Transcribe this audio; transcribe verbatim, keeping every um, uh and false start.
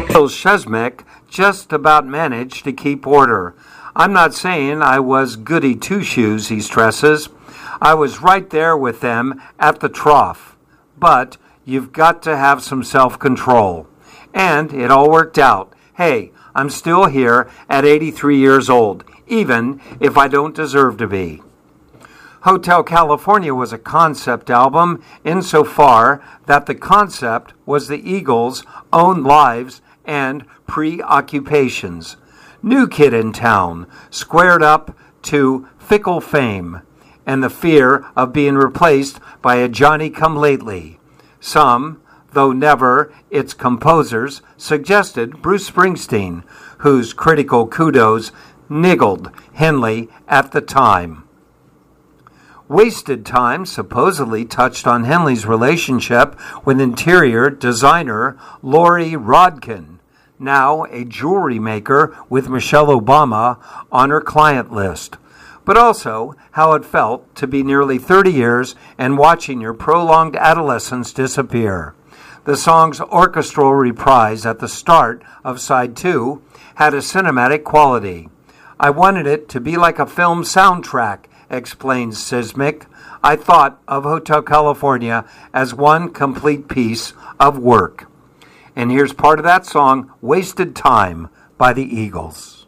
Bill Shesmick just about managed to keep order. I'm not saying I was goody two-shoes, he stresses. I was right there with them at the trough. But you've got to have some self-control. And it all worked out. Hey, I'm still here at eighty-three years old, even if I don't deserve to be. Hotel California was a concept album insofar that the concept was the Eagles' own lives and preoccupations. New kid in town, squared up to fickle fame and the fear of being replaced by a Johnny-come-lately. Some, though never its composers, suggested Bruce Springsteen, whose critical kudos niggled Henley at the time. Wasted Time supposedly touched on Henley's relationship with interior designer Lori Rodkin, now a jewelry maker with Michelle Obama on her client list, but also how it felt to be nearly thirty years and watching your prolonged adolescence disappear. The song's orchestral reprise at the start of side two had a cinematic quality. I wanted it to be like a film soundtrack, explains Sismic. I thought of Hotel California as one complete piece of work. And here's part of that song, Wasted Time by the Eagles.